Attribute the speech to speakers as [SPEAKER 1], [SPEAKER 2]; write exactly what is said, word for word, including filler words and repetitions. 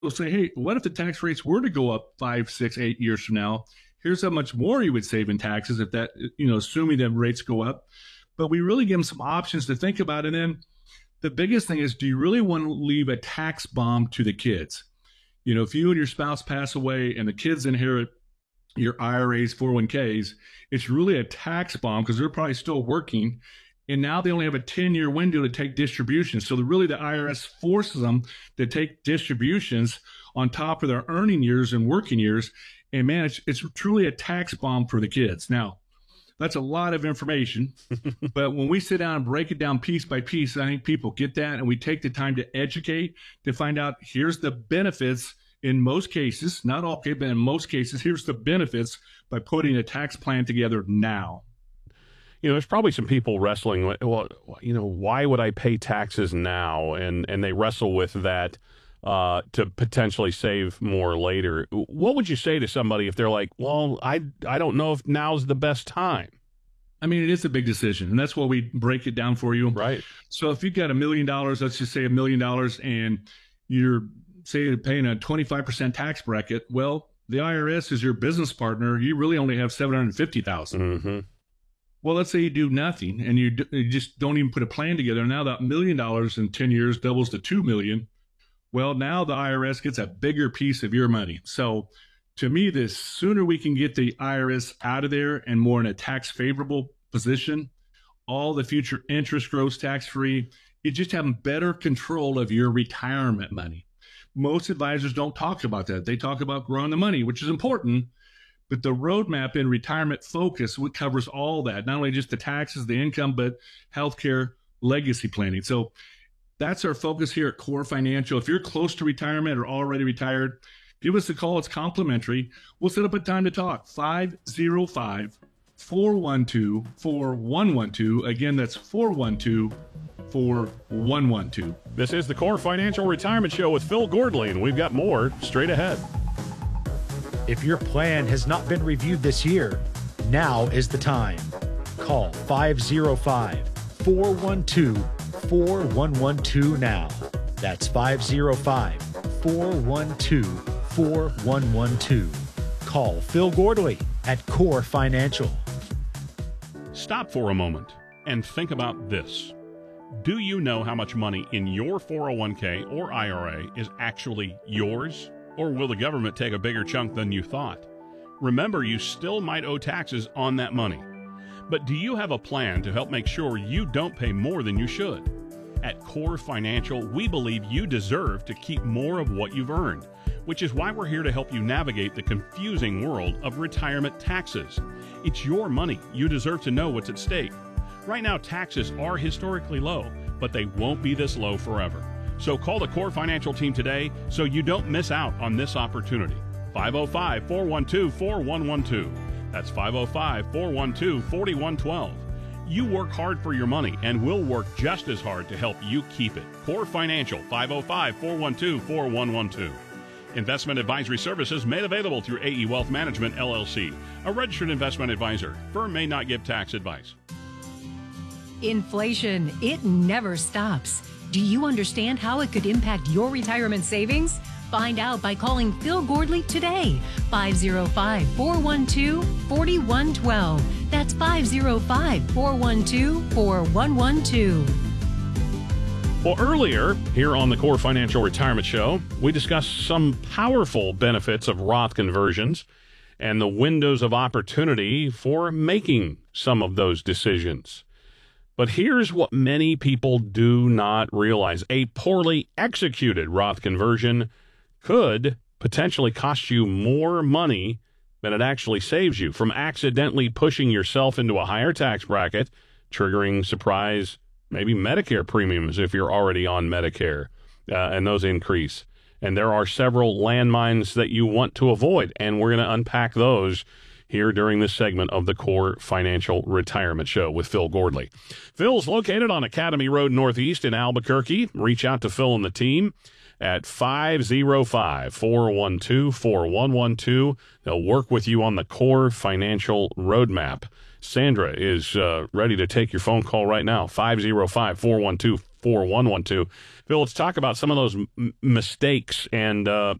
[SPEAKER 1] will say, hey, what if the tax rates were to go up five, six, eight years from now? Here's how much more you would save in taxes if that, you know, assuming that rates go up. But we really give them some options to think about. And then the biggest thing is, do you really want to leave a tax bomb to the kids? You know, if you and your spouse pass away and the kids inherit your I R As, four oh one k's, it's really a tax bomb because they're probably still working. And now they only have a ten-year window to take distributions. So the, really the I R S forces them to take distributions on top of their earning years and working years. And man, it's, it's truly a tax bomb for the kids. Now, that's a lot of information. But when we sit down and break it down piece by piece, I think people get that. And we take the time to educate, to find out here's the benefits in most cases, not all, but in most cases, here's the benefits by putting a tax plan together now.
[SPEAKER 2] You know, there's probably some people wrestling with, well, you know, why would I pay taxes now? And and they wrestle with that uh, to potentially save more later. What would you say to somebody if they're like, well, I, I don't know if now's the best time?
[SPEAKER 1] I mean, it is a big decision, and that's why we break it down for you.
[SPEAKER 2] Right.
[SPEAKER 1] So if you've got a million dollars, let's just say a million dollars, and you're, say, you're paying a twenty-five percent tax bracket, well, the I R S is your business partner. You really only have seven hundred fifty thousand dollars.
[SPEAKER 2] Mm-hmm.
[SPEAKER 1] Well, let's say you do nothing and you, d- you just don't even put a plan together. Now that million dollars in ten years doubles to two million. Well, now the I R S gets a bigger piece of your money. So to me, the sooner we can get the I R S out of there and more in a tax favorable position, all the future interest grows tax free. You just have better control of your retirement money. Most advisors don't talk about that. They talk about growing the money, which is important. But the roadmap in Retirement Focus covers all that, not only just the taxes, the income, but healthcare, legacy planning. So that's our focus here at Core Financial. If you're close to retirement or already retired, give us a call. It's complimentary. We'll set up a time to talk. five oh five, four one two, four one one two. Again, that's four one two, four one one two.
[SPEAKER 2] This is the Core Financial Retirement Show with Phil Gordley, and we've got more straight ahead.
[SPEAKER 3] If your plan has not been reviewed this year, now is the time. Call five oh five, four one two, four one one two now. That's five oh five, four one two, four one one two. Call Phil Gordley at Core Financial.
[SPEAKER 2] Stop for a moment and think about this. Do you know how much money in your four oh one k or I R A is actually yours? Or will the government take a bigger chunk than you thought? Remember, you still might owe taxes on that money. But do you have a plan to help make sure you don't pay more than you should? At Core Financial, we believe you deserve to keep more of what you've earned, which is why we're here to help you navigate the confusing world of retirement taxes. It's your money. You deserve to know what's at stake. Right now, taxes are historically low, but they won't be this low forever. So call the Core Financial team today so you don't miss out on this opportunity. five oh five, four one two, four one one two. That's five oh five, four one two, four one one two. You work hard for your money, and we'll work just as hard to help you keep it. Core Financial, five oh five, four one two, four one one two. Investment advisory services made available through A E Wealth Management, L L C, a registered investment advisor. Firm may not give tax advice.
[SPEAKER 4] Inflation, it never stops. Do you understand how it could impact your retirement savings? Find out by calling Phil Gordley today. five oh five, four one two, four one one two. That's five oh five, four one two, four one one two.
[SPEAKER 2] Well, earlier here on the Core Financial Retirement Show, we discussed some powerful benefits of Roth conversions and the windows of opportunity for making some of those decisions. But here's what many people do not realize. A poorly executed Roth conversion could potentially cost you more money than it actually saves you from accidentally pushing yourself into a higher tax bracket, triggering surprise, maybe Medicare premiums if you're already on Medicare, uh, and those increase. And there are several landmines that you want to avoid, and we're going to unpack those here during this segment of the Core Financial Retirement Show with Phil Gordley. Phil's located on Academy Road Northeast in Albuquerque. Reach out to Phil and the team at five oh five, four one two, four one one two. They'll work with you on the Core Financial Roadmap. Sandra is uh, ready to take your phone call right now, five oh five, four one two, four one one two. Phil, let's talk about some of those m- mistakes and uh,